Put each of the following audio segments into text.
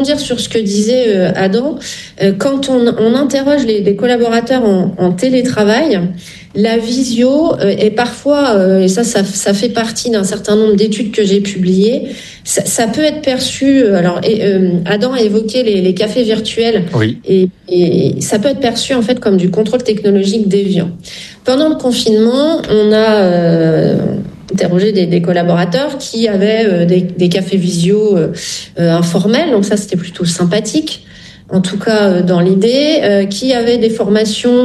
rebondir sur ce que disait Adam. Quand on interroge les collaborateurs en télétravail, la visio est parfois, et ça fait partie d'un certain nombre d'études que j'ai publiées, ça peut être perçu. Alors, Adam a évoqué les cafés virtuels, oui. et ça peut être perçu en fait comme du contrôle technologique déviant. Pendant le confinement, on a interrogé des collaborateurs qui avaient des cafés visio informels, donc ça c'était plutôt sympathique, en tout cas dans l'idée, qui avaient des formations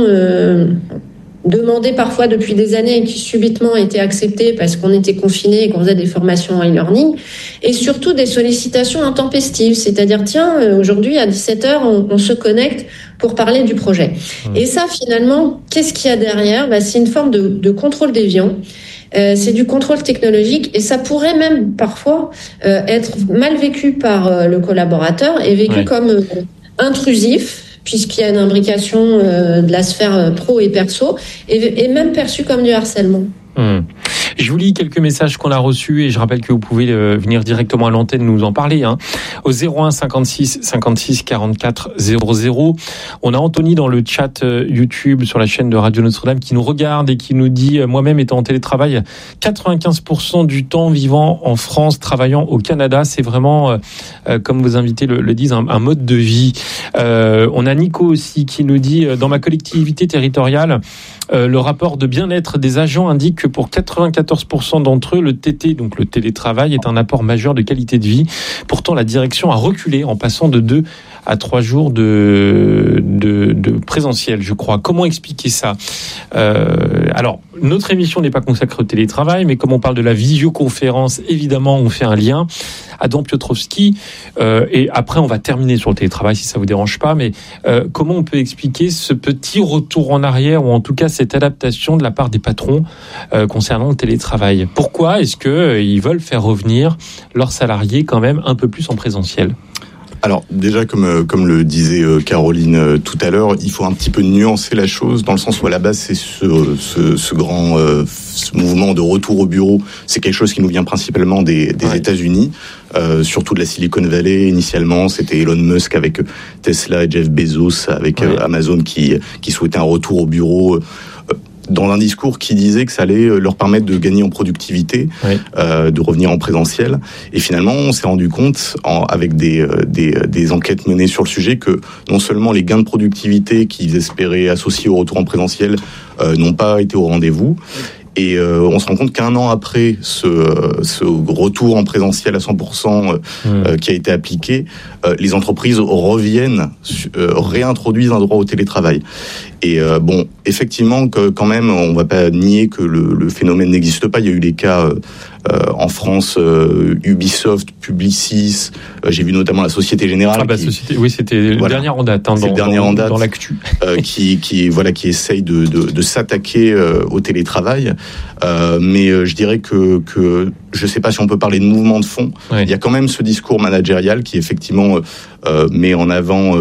demandées parfois depuis des années et qui subitement étaient acceptées parce qu'on était confinés et qu'on faisait des formations en e-learning, et surtout des sollicitations intempestives, c'est-à-dire tiens, aujourd'hui à 17h on se connecte pour parler du projet. Et ça finalement, qu'est-ce qu'il y a derrière ? C'est une forme de contrôle déviant. C'est du contrôle technologique et ça pourrait même parfois être mal vécu par le collaborateur et vécu comme intrusif, puisqu'il y a une imbrication de la sphère pro et perso, et même perçu comme du harcèlement. Je vous lis quelques messages qu'on a reçus et je rappelle que vous pouvez venir directement à l'antenne nous en parler. Au 01 56 56 44 00. On a Anthony dans le chat YouTube sur la chaîne de Radio Notre-Dame qui nous regarde et qui nous dit « Moi-même étant en télétravail, 95% du temps vivant en France, travaillant au Canada, c'est vraiment, comme vos invités le disent, un mode de vie. » On a Nico aussi qui nous dit « Dans ma collectivité territoriale, le rapport de bien-être des agents indique que pour 94% d'entre eux, le TT, donc le télétravail, est un apport majeur de qualité de vie. Pourtant, la direction a reculé en passant de 2 à 3 jours de présentiel, je crois. Comment expliquer ça ? Alors, notre émission n'est pas consacrée au télétravail, mais comme on parle de la visioconférence, évidemment, on fait un lien. Adam Piotrowski, et après on va terminer sur le télétravail si ça vous dérange pas, mais comment on peut expliquer ce petit retour en arrière, ou en tout cas cette adaptation de la part des patrons concernant le télétravail ? Pourquoi est-ce qu'ils veulent faire revenir leurs salariés quand même un peu plus en présentiel ? Alors déjà, comme le disait Caroline tout à l'heure, il faut un petit peu nuancer la chose, dans le sens où à la base c'est ce grand ce mouvement de retour au bureau, c'est quelque chose qui nous vient principalement des États-Unis, surtout de la Silicon Valley. Initialement, c'était Elon Musk avec Tesla et Jeff Bezos avec Amazon qui souhaitait un retour au bureau. Dans un discours qui disait que ça allait leur permettre de gagner en productivité, de revenir en présentiel. Et finalement, on s'est rendu compte, avec des enquêtes menées sur le sujet, que non seulement les gains de productivité qu'ils espéraient associer au retour en présentiel n'ont pas été au rendez-vous, et on se rend compte qu'un an après ce retour en présentiel à 100% qui a été appliqué, les entreprises réintroduisent un droit au télétravail. Et bon, effectivement, quand même, on ne va pas nier que le phénomène n'existe pas. Il y a eu des cas en France, Ubisoft, Publicis, j'ai vu notamment la Société Générale. C'était le dernier en date, dans l'actu. qui essaye de s'attaquer au télétravail. Mais je dirais que je ne sais pas si on peut parler de mouvement de fond. Il y a quand même ce discours managérial qui effectivement met en avant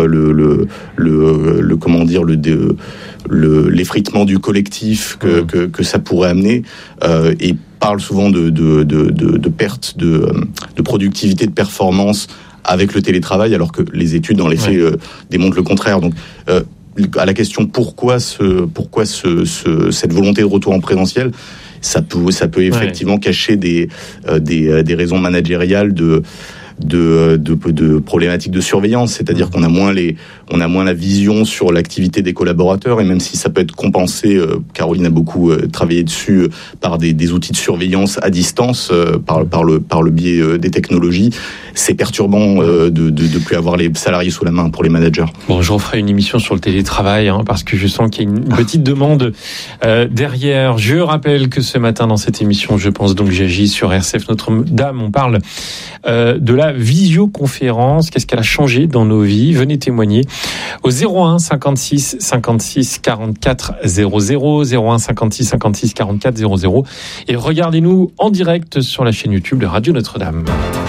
l'effritement du collectif que ça pourrait amener, et parle souvent de perte de productivité, de performance avec le télétravail, alors que les études dans les faits démontrent le contraire. Donc à la question pourquoi cette volonté de retour en présentiel, ça peut effectivement cacher des raisons managériales de problématiques de surveillance, c'est-à-dire qu'on a moins la vision sur l'activité des collaborateurs, et même si ça peut être compensé, Caroline a beaucoup travaillé dessus, par des outils de surveillance à distance, par le biais des technologies, c'est perturbant de plus avoir les salariés sous la main pour les managers. Bon, je referai une émission sur le télétravail, parce que je sens qu'il y a une petite demande derrière. Je rappelle que ce matin dans cette émission, je pense donc j'agis sur RCF Notre-Dame, on parle de la visioconférence. Qu'est-ce qu'elle a changé dans nos vies ? Venez témoigner au 01 56 56 44 00, 01 56 56 44 00, et regardez-nous en direct sur la chaîne YouTube de Radio Notre-Dame.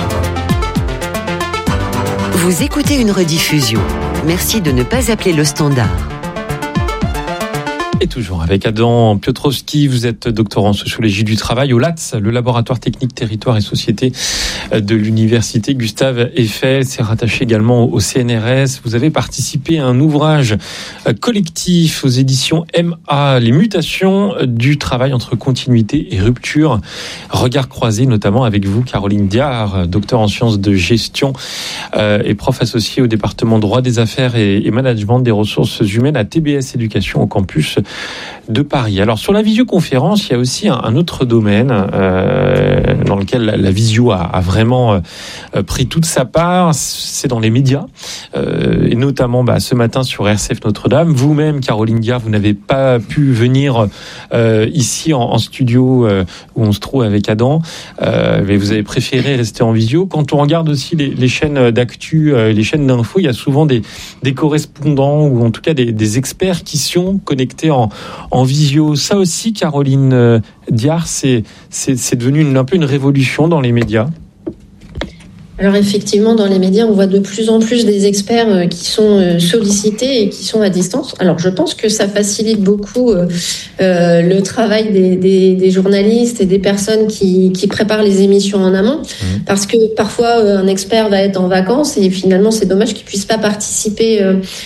Vous écoutez une rediffusion. Merci de ne pas appeler le standard. Et toujours avec Adam Piotrowski, vous êtes doctorant en sociologie du travail au LATS, le laboratoire technique territoire et société de l'université Gustave Eiffel. C'est rattaché également au CNRS. Vous avez participé à un ouvrage collectif aux éditions MA, les mutations du travail entre continuité et rupture. Regard croisé notamment avec vous, Caroline Diard, docteur en sciences de gestion et prof associé au département droit des affaires et management des ressources humaines à TBS Éducation au campus de Paris. Alors sur la visioconférence, il y a aussi un autre domaine dans lequel la visio a vraiment pris toute sa part, c'est dans les médias, et notamment ce matin sur RCF Notre-Dame. Vous-même, Caroline Diard, vous n'avez pas pu venir ici en studio où on se trouve avec Adam, mais vous avez préféré rester en visio. Quand on regarde aussi les chaînes d'actu, les chaînes d'infos, il y a souvent des correspondants ou en tout cas des experts qui sont connectés en visio. Ça aussi, Caroline Diard, c'est devenu un peu une révolution dans les médias. Alors effectivement, dans les médias, on voit de plus en plus des experts qui sont sollicités et qui sont à distance. Alors je pense que ça facilite beaucoup le travail des journalistes et des personnes qui préparent les émissions en amont, parce que parfois un expert va être en vacances et finalement c'est dommage qu'il puisse pas participer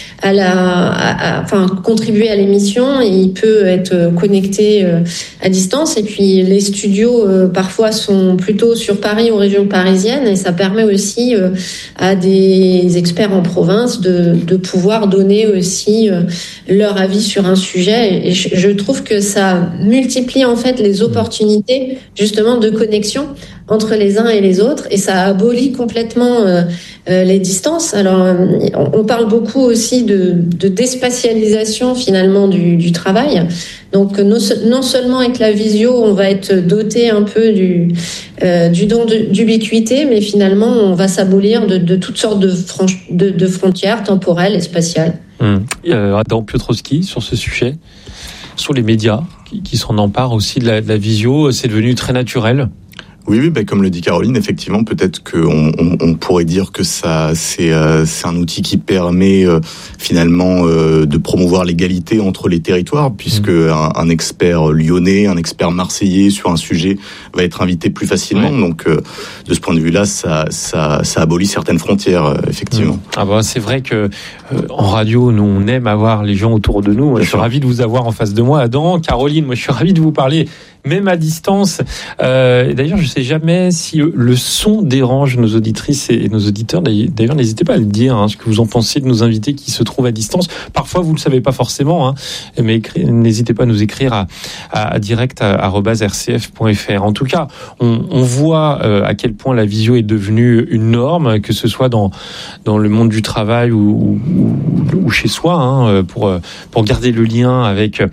contribuer à l'émission, et il peut être connecté à distance. Et puis les studios parfois sont plutôt sur Paris ou région parisienne, et ça permet aussi à des experts en province de pouvoir donner aussi leur avis sur un sujet. Et je trouve que ça multiplie en fait les opportunités justement de connexion entre les uns et les autres, et ça abolit complètement les distances. Alors on parle beaucoup aussi de déspatialisation finalement du travail. Donc non seulement avec la visio on va être doté un peu du don d'ubiquité, mais finalement on va s'abolir de toutes sortes de frontières temporelles et spatiales. Adam Piotrowski, sur ce sujet, sur les médias qui s'en emparent aussi de la visio, c'est devenu très naturel. Oui, comme le dit Caroline, effectivement, peut-être qu'on pourrait dire que ça, c'est un outil qui permet finalement de promouvoir l'égalité entre les territoires, puisque un expert lyonnais, un expert marseillais sur un sujet va être invité plus facilement. Ouais. Donc, de ce point de vue-là, ça abolit certaines frontières, effectivement. C'est vrai que en radio, nous, on aime avoir les gens autour de nous. Je suis ravi de vous avoir en face de moi, Adam. Caroline, moi, je suis ravi de vous parler, même à distance. D'ailleurs, je sais jamais si le son dérange nos auditrices et nos auditeurs. D'ailleurs, n'hésitez pas à le dire, ce que vous en pensez de nos invités qui se trouvent à distance. Parfois, vous le savez pas forcément, mais n'hésitez pas à nous écrire à direct@rcf.fr. En tout cas, on voit à quel point la visio est devenue une norme, que ce soit dans le monde du travail ou chez soi, pour garder le lien avec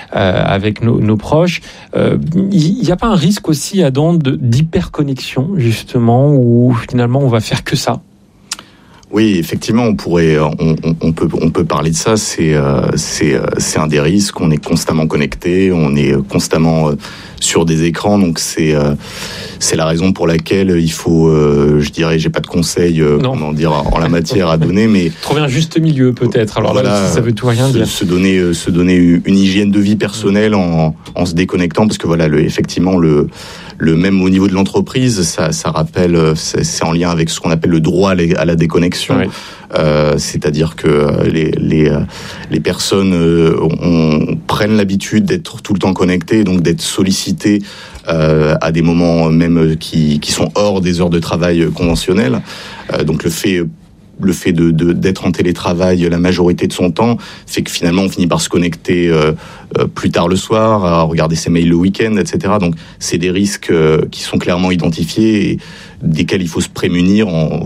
nos proches. Il n'y a pas un risque aussi, Adam, d'hyperconnexion, justement, où finalement on va faire que ça? Oui, effectivement, on peut parler de ça. C'est un des risques. On est constamment connecté, on est constamment sur des écrans. Donc c'est la raison pour laquelle il faut, je dirais, j'ai pas de conseils en la matière à donner, mais trouver un juste milieu peut-être. Alors voilà, ça veut tout rien dire. Se donner une hygiène de vie personnelle en se déconnectant, parce que effectivement le même au niveau de l'entreprise, ça rappelle, c'est en lien avec ce qu'on appelle le droit à la déconnexion. Oui. C'est-à-dire que les personnes prennent l'habitude d'être tout le temps connectées, donc d'être sollicitées à des moments même qui sont hors des heures de travail conventionnelles. Donc le fait d'être en télétravail la majorité de son temps fait que finalement on finit par se connecter plus tard le soir, à regarder ses mails le week-end, etc. Donc c'est des risques qui sont clairement identifiés et desquels il faut se prémunir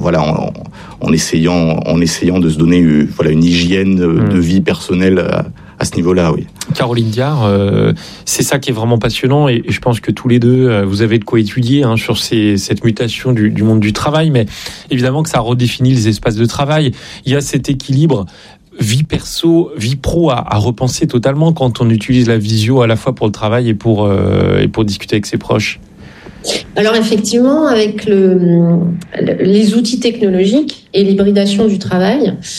en essayant de se donner une hygiène de vie personnelle à ce niveau-là, oui. Caroline Diard, c'est ça qui est vraiment passionnant, et je pense que tous les deux, vous avez de quoi étudier sur cette mutation du monde du travail, mais évidemment que ça redéfinit les espaces de travail. Il y a cet équilibre vie perso, vie pro à repenser totalement quand on utilise la visio à la fois pour le travail et pour discuter avec ses proches. Alors effectivement, avec les outils technologiques et l'hybridation du travail,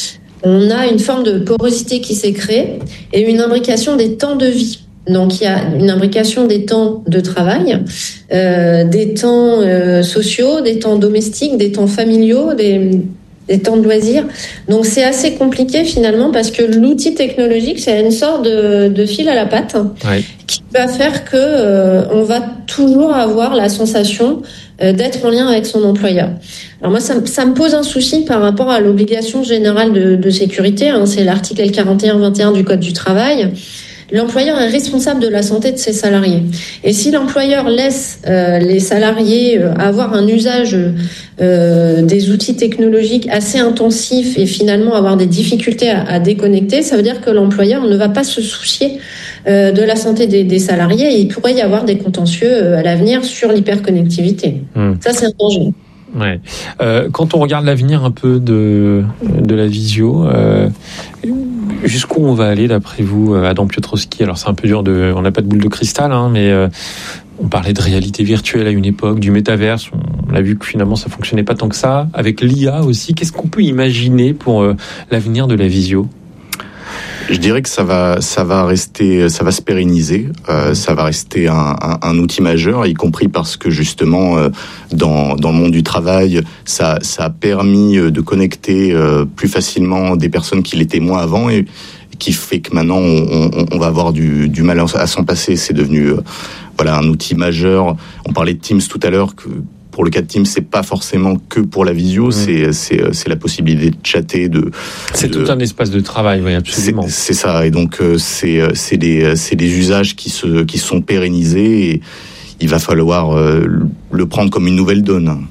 on a une forme de porosité qui s'est créée et une imbrication des temps de vie. Donc, il y a une imbrication des temps de travail, des temps sociaux, des temps domestiques, des temps familiaux, des temps de loisirs. Donc, c'est assez compliqué finalement parce que l'outil technologique, c'est une sorte de fil à la patte qui va faire que on va toujours avoir la sensation d'être en lien avec son employeur. Alors moi, ça me pose un souci par rapport à l'obligation générale de sécurité. C'est l'article L41-21 du Code du travail. L'employeur est responsable de la santé de ses salariés. Et si l'employeur laisse les salariés avoir un usage des outils technologiques assez intensif et finalement avoir des difficultés à déconnecter, ça veut dire que l'employeur ne va pas se soucier de la santé des salariés et il pourrait y avoir des contentieux à l'avenir sur l'hyperconnectivité. Ça, c'est un danger. Ouais. Quand on regarde l'avenir un peu de la visio, jusqu'où on va aller d'après vous, Adam Piotrowski? Alors c'est un peu dur on n'a pas de boule de cristal, mais on parlait de réalité virtuelle à une époque, du métaverse. On a vu que finalement ça fonctionnait pas tant que ça. Avec l'IA aussi, qu'est-ce qu'on peut imaginer pour l'avenir de la visio? Je dirais que ça va rester, ça va se pérenniser, ça va rester un outil majeur, y compris parce que justement dans le monde du travail, ça a permis de connecter plus facilement des personnes qui l'étaient moins avant et qui fait que maintenant on va avoir du mal à s'en passer. C'est devenu un outil majeur. On parlait de Teams tout à l'heure. Pour le cas de Teams, c'est pas forcément que pour la visio, c'est la possibilité de chatter, c'est tout un espace de travail, oui, absolument. C'est ça, et donc c'est des usages qui sont pérennisés et il va falloir le prendre comme une nouvelle donne.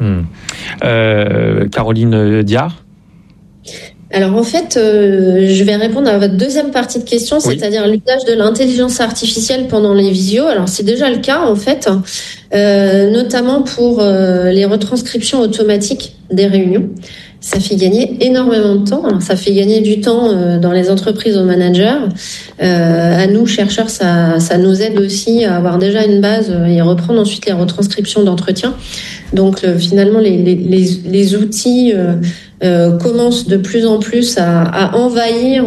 Caroline Diard. Alors en fait, je vais répondre à votre deuxième partie de question, c'est-à-dire l'usage de l'intelligence artificielle pendant les visios. Alors c'est déjà le cas en fait, notamment pour les retranscriptions automatiques des réunions. Ça fait gagner énormément de temps. Alors, ça fait gagner du temps dans les entreprises aux managers. À nous, chercheurs, ça nous aide aussi à avoir déjà une base et reprendre ensuite les retranscriptions d'entretien. Donc finalement, les outils commencent de plus en plus à envahir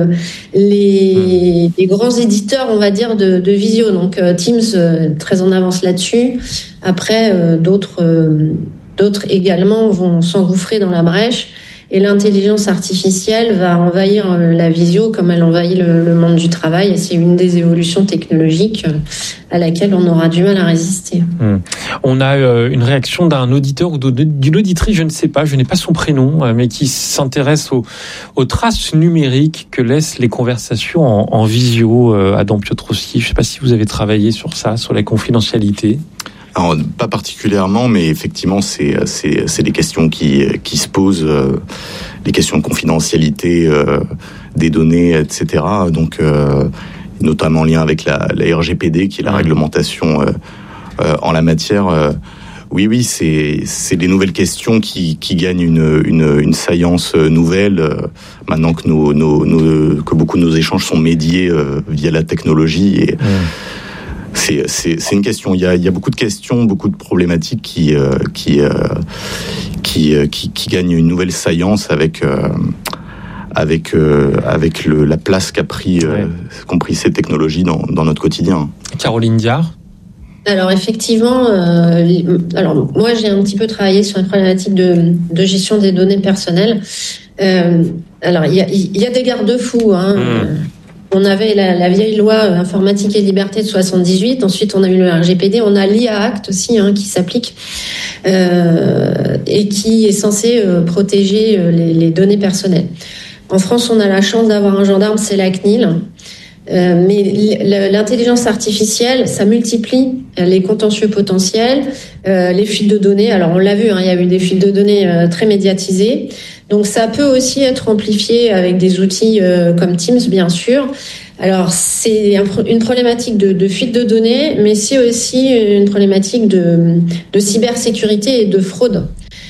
les grands éditeurs, on va dire, de visio. Donc Teams, très en avance là-dessus. Après, d'autres également vont s'engouffrer dans la brèche et l'intelligence artificielle va envahir la visio comme elle envahit le monde du travail et c'est une des évolutions technologiques à laquelle on aura du mal à résister. On a une réaction d'un auditeur ou d'une auditrice, je ne sais pas, je n'ai pas son prénom, mais qui s'intéresse aux traces numériques que laissent les conversations en visio. Adam Piotrowski, je ne sais pas si vous avez travaillé sur ça, sur la confidentialité. Alors, pas particulièrement, mais effectivement, c'est des questions qui se posent, des questions de confidentialité des données, etc. Donc, notamment en lien avec la RGPD, qui est la réglementation en la matière. Oui, c'est des nouvelles questions qui gagnent une saillance nouvelle maintenant que que beaucoup de nos échanges sont médiés via la technologie et c'est une question. Il y a beaucoup de questions, beaucoup de problématiques qui gagnent une nouvelle saillance avec la place qu'ont pris ces technologies dans notre quotidien. Caroline Diard. Alors effectivement, moi j'ai un petit peu travaillé sur la problématique de gestion des données personnelles. Alors il y a des garde-fous. On avait la vieille loi informatique et liberté de 78. Ensuite, on a eu le RGPD. On a l'IA Act aussi qui s'applique et qui est censé protéger les données personnelles. En France, on a la chance d'avoir un gendarme, c'est la CNIL. Mais l'intelligence artificielle, ça multiplie les contentieux potentiels, les fuites de données. Alors, on l'a vu, il y a eu des fuites de données très médiatisées. Donc, ça peut aussi être amplifié avec des outils comme Teams, bien sûr. Alors, c'est une problématique de fuite de données, mais c'est aussi une problématique de cybersécurité et de fraude.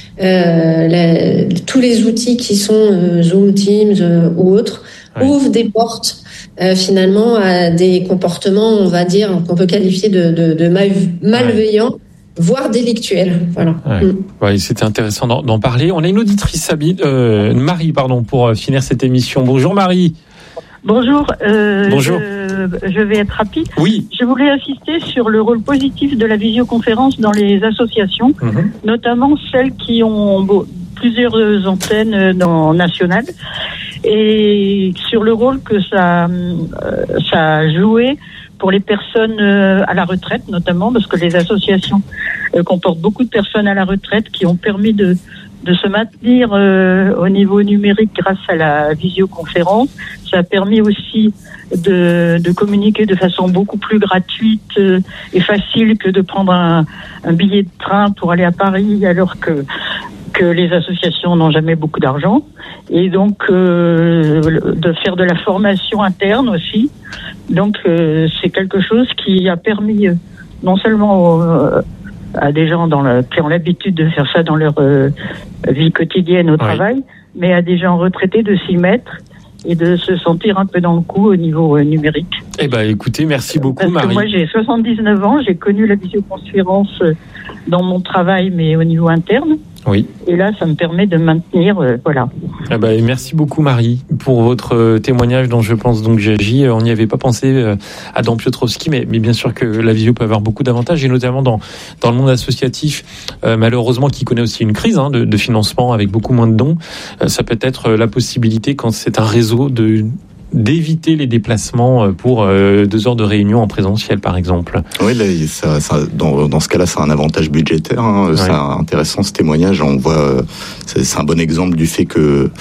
Tous les outils qui sont Zoom, Teams ou autres ouvrent des portes finalement à des comportements, on va dire, qu'on peut qualifier de malveillants voire délictuelle. Voilà. Ouais, c'était intéressant d'en parler. On a une auditrice, Marie, pour finir cette émission. Bonjour Marie. Bonjour. Bonjour. Je vais être rapide. Oui. Je voulais insister sur le rôle positif de la visioconférence dans les associations, notamment celles qui ont plusieurs antennes nationales, et sur le rôle que ça a joué pour les personnes à la retraite, notamment parce que les associations comportent beaucoup de personnes à la retraite qui ont permis de se maintenir au niveau numérique grâce à la visioconférence. Ça a permis aussi de communiquer de façon beaucoup plus gratuite et facile que de prendre un billet de train pour aller à Paris, alors que les associations n'ont jamais beaucoup d'argent. Et donc de faire de la formation interne aussi. Donc c'est quelque chose qui a permis non seulement à des gens qui ont l'habitude de faire ça dans leur vie quotidienne au travail, mais à des gens retraités de s'y mettre et de se sentir un peu dans le coup au niveau numérique. Eh ben, écoutez, merci beaucoup, Marie. Parce que moi, j'ai 79 ans, j'ai connu la visioconférence dans mon travail, mais au niveau interne. Oui. Et là, ça me permet de maintenir, voilà. Eh ben, merci beaucoup, Marie, pour votre témoignage dont je pense donc j'agis. On n'y avait pas pensé, Adam Piotrowski, mais bien sûr que la visio peut avoir beaucoup d'avantages, et notamment dans le monde associatif, malheureusement, qui connaît aussi une crise de financement avec beaucoup moins de dons. Ça peut être la possibilité, quand c'est un réseau, d'éviter les déplacements pour 2 heures de réunion en présentiel, par exemple. Oui, là, dans ce cas-là, c'est un avantage budgétaire. C'est intéressant, ce témoignage. On voit, c'est un bon exemple du fait que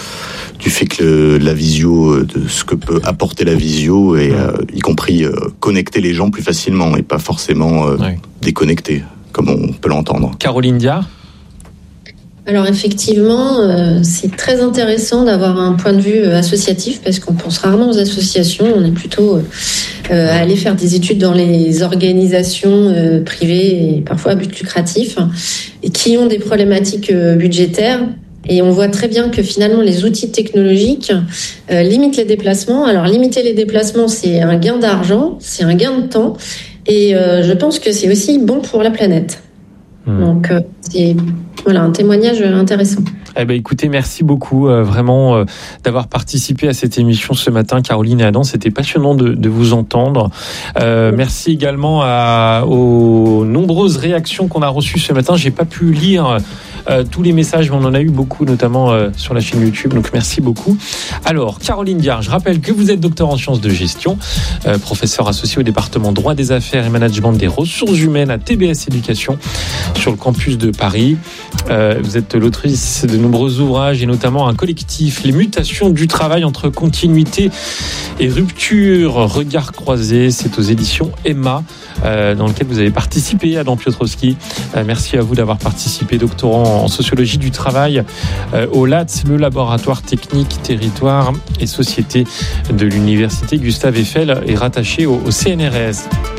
la visio, de ce que peut apporter la visio, et y compris connecter les gens plus facilement et pas forcément déconnecter, comme on peut l'entendre. Caroline Diard. Alors effectivement, c'est très intéressant d'avoir un point de vue associatif, parce qu'on pense rarement aux associations, on est plutôt à aller faire des études dans les organisations privées et parfois à but lucratif, et qui ont des problématiques budgétaires. Et on voit très bien que finalement les outils technologiques limitent les déplacements. Alors limiter les déplacements, c'est un gain d'argent, c'est un gain de temps, et je pense que c'est aussi bon pour la planète. Donc c'est un témoignage intéressant. Eh ben, écoutez, merci beaucoup vraiment d'avoir participé à cette émission ce matin, Caroline et Adam. C'était passionnant de vous entendre. Merci également aux nombreuses réactions qu'on a reçues ce matin. J'ai pas pu lire tous les messages, mais on en a eu beaucoup, notamment sur la chaîne YouTube. Donc merci beaucoup. Alors, Caroline Diard, je rappelle que vous êtes docteur en sciences de gestion, professeur associé au département droit des affaires et management des ressources humaines à TBS Éducation sur le campus de Paris. Vous êtes l'autrice de nombreux ouvrages et notamment un collectif, Les mutations du travail entre continuité et rupture, regard croisé. C'est aux éditions Emma, dans lequel vous avez participé, Adam Piotrowski. Merci à vous d'avoir participé, doctorant en sociologie du travail au LATS, le laboratoire technique, territoire et société de l'université Gustave Eiffel, est rattaché au CNRS.